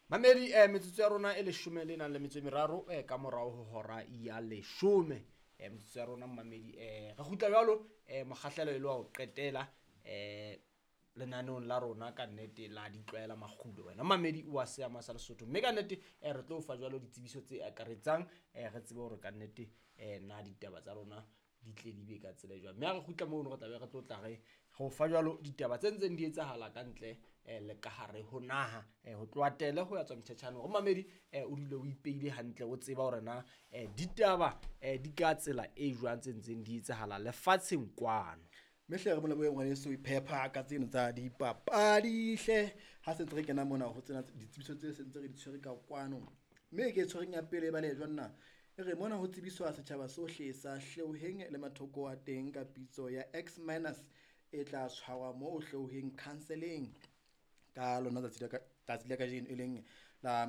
Mamedi metsotso ya rona e leshome le nang le metso e meraro ka morao ho hora ya leshome metsotso ya rona Mamedi re kgutla jwalo mokgahlelo e le wa ho qetela lenaneong la rona ka nnete la ditlwaela makgulo wena Mamedi o a seama sa Lesotho mme ka nnete re tlo fa jwalo ditsebiso tse akaretsang re tsebe hore ka nnete na ditaba tsa rona di tle di be ka tsela jwang mme re kgutla moo re tla be re tlo tla re go fa jwalo ditaba tse ntseng di etsahala ka ntle le ka hare ho naha ho tloatele ho ya tswa mthethano go Mamedi o dile o ipeile hantle o tseba hore na ditaba di ka tsela e jwang tse ntseng di etsahala lefatsheng kwano. Mehle re molaboeng wa leso iphepha ka tseno tsa dipapadi hle ha se re kena mona ho tsena ditsebiso tse sentse re di tshwere ka kwano mme ke tshwereng ya pele ba le jwana re mona ho tsebiswa setjhaba sohle sa Hleuheng le mathoko a teng ka pitso ya X- e tla tshwarwa mo Hleuheng counseling ka lona tsatsi la kajeno e leng la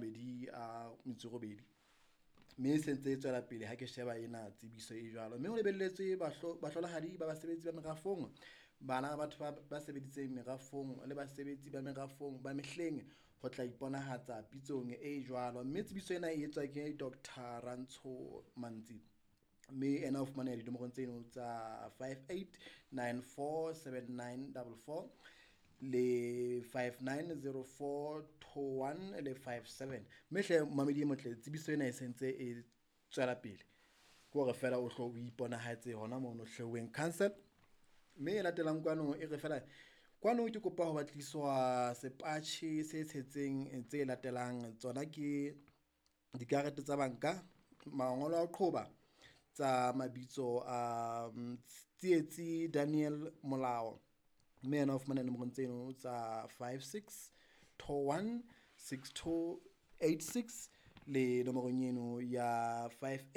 28 mme sentse e tswela pele ha ke sheba ena tsebiso e jwalo mme ho lebelletswe bahlolohadi ba basebetsi ba merafong bana ba batho ba sebeditseng merafong le basebetsi ba merafong ba mehleng ho tla iponahatsa pitsong e jwalo mme tsebiso ena e etswa ke Dr. Rantsho Mantsi mme ena o fumana dinomorong tseno tsa 58947944 le 590421 le 57 mehle Mamedi motle tsebiso ena e sentse e tswela pele go re fela o hlo o iponahatse hona mo no Hleuheng council mme e latelang kwano e re fela kwano ke kopa ho batliswa sepatjhe se tshetseng tse latelang tsona ke dikarete tsa banka mangolo a qoba tsa mabitso a Tsietsi Daniel Molao mme ena o fumana nomorong tseno tsa 56216286 le nomorong eno ya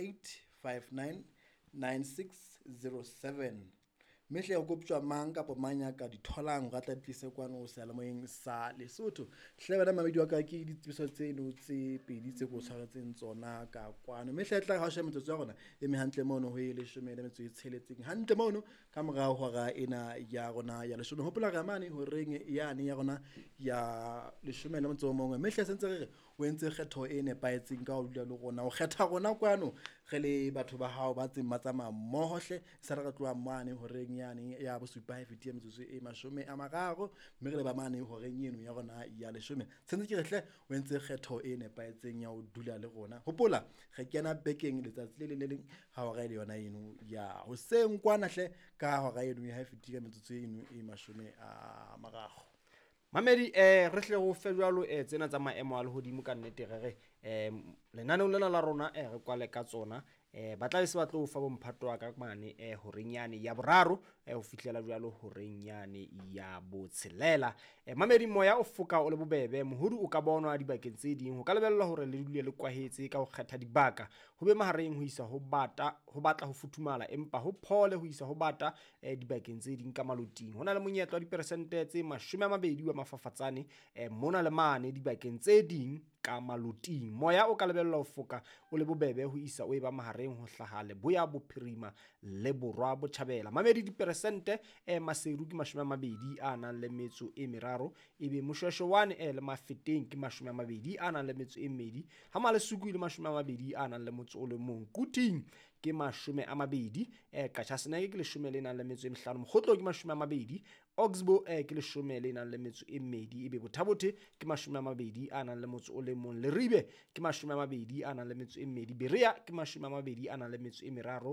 58599607 mehle go koptjwa mang kapo manya ka ditholang ga tla tlise kwano sa lemoeng sa Lesotho hle bana Mamedi wa ka ke ditsebiso tseno tse pedi tse go tshwaretseng tsona ka kwano mehle tla ga she metsotso ya rona e me hantle mono ho ile 16 hantle mono ka morao hora ena ya rona ya leshome hopola ga mane ho reng yane ya rona ya 11 mehle sentse re o entse kgetho e nepaetseng ka ho dula le rona o kgetha rona kwano ge le batho ba hao ba tse matsamaya mmohle sa re tloa mane ho reng yane ya bosupa ha fitia metsotso e 30 mme re le ba mane ho reng eno ya rona ya leshome sentse ke rehle o entse kgetho e nepaetseng ya ho dula le rona hopola ge kena bekeng letsatsi le leng ha o ga ile yona eno ya ho seng kwana hle ka ho ga eno ya ha fitia metsotso eno e 30. Mamedi re hle go fe jwalo tsena tsa maemo a lehodimo ka nnete re lenaneo lena la rona re kwale ka tsona ba tla se batlo fa bomphato ka mane ho renyane ya boraro ho fihlela jwalo ho renyane ya botshelela Mamedi moya o foka o le bobebe mohudu o ka bonwa dibakeng tse ding ho ka lebella hore le dule le kwahetse ka ho kgetha dibaka ho be mahareng ho isa ho batla ho futhumala empa ho phole ho isa ho bata dibakeng tse ding ka maloting hona le monyetla wa diperesente tse 20 wa mafafatsane mona le mane dibakeng tse ding ka maloting moya o ka lebella ho foka o le bobebe ho isa o eba mahareng ho hlaha le boya bophirima le borwa botjhabela Mamedi diperesente maseru ke 20 a nang le metso e meraro ebe moshweshwe 1 le mafeteng ke 20 a nang le metso e mmedi ha malesuku le 20 a nang le motso o le mong kuting ke 20 Katjhasene ke 10 le nang le metso e 5 mokgotlo ke 20 Oxbow ke 10 le nang le metso e mmedi ebe bothabothe ke 20 a nang le motso o le mong le ribe ke 20 a nang le metso e mmedi Berea ke 20 a nang le metso e meraro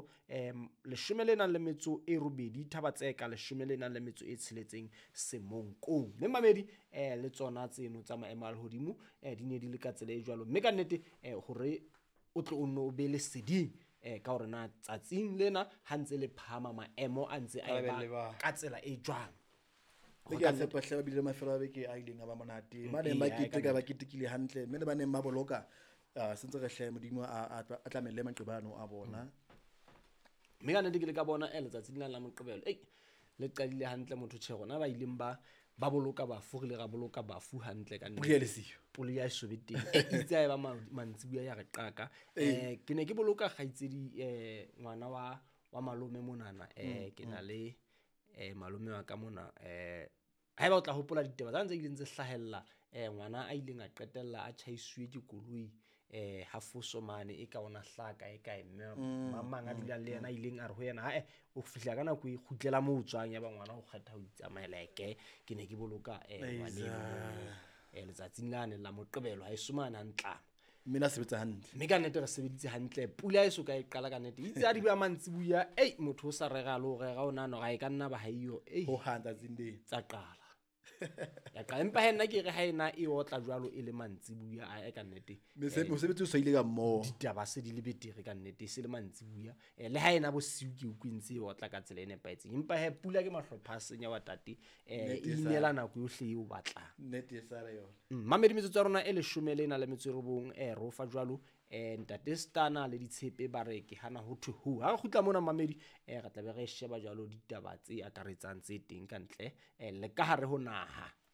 10 le nang le metso e robedi Thabatseka 10 le nang le metso e 6 Semonkong le Mamedi le tsona tseno tsa maemo a lehodimo di ne di le ka tsela e jwalo mme ka nnete hore o tlo o no be le seding ka hore na tsatsing lena ha ntse le phama maemo a ntse a eba ka tsela e jwang le ke a tshepa hle ba bile mafelo a beke a ileng a ba monate ba neng ba keteka ba ketekile hantle mme le ba neng ba boloka sentse re hle modimo a tlamelle maqebano a bona mme ka nnete ke le ka bona letsatsi lena la Moqebelo le qadile hantle motho tjhe rona ba ileng ba boloka bafu re le ra boloka bafu hantle ka nnete polo ya shobeteng itse a ba mantsibuya ya re qaka ke ne ke boloka kgaitsedi ngwana wa malome monana ke na le malome wa ka mona ha eba o tla hopola ditaba tsa ntse di ntse hlahella ngwana a ileng a qetella a tjhaisuwe dikoloi hafoso mane e ka ona hlaka e kae mamang a dulang le yena a ileng a re ho yena hae o fihla ka nako e kgutlela moo tswang ya ba ngwana ho kgetha ho itsamaela ke ne ke boloka letsatsing lane la Moqebelo ha e sumana ntla mme na sebetsa hantle mme ka nnete re sebeditse hantle pula e so ka e qala ka nnete itse a di ba mantsibuya motho o sa rega le ho rega o nano ga e ka nna ba ha iyo ho handa tsindeng tsa qala ya ka empa he nna ke re ha ena e otla jwalo e le mantsibuya a ka nnete mosebetsi o sa ile ka mmoho ditaba se di le betere ka nnete se le mantsibuya le ha ena bosiu ke ukwintse e otla ka tsela e nepaetseng empa he pula ke mahlopha a senya wa tate e inela nako yohle eo batlang nnete sa re yona mamedi metsotso ya rona e 10 le na le metsorobong ro fa jwalo ntate Stana le ditshepe ba re ke hana ho thwe ho ha gutla mona mamedi re tla be re sheba jwalo ditaba tse akaretsang tse teng ka ntle le ka hare ho naha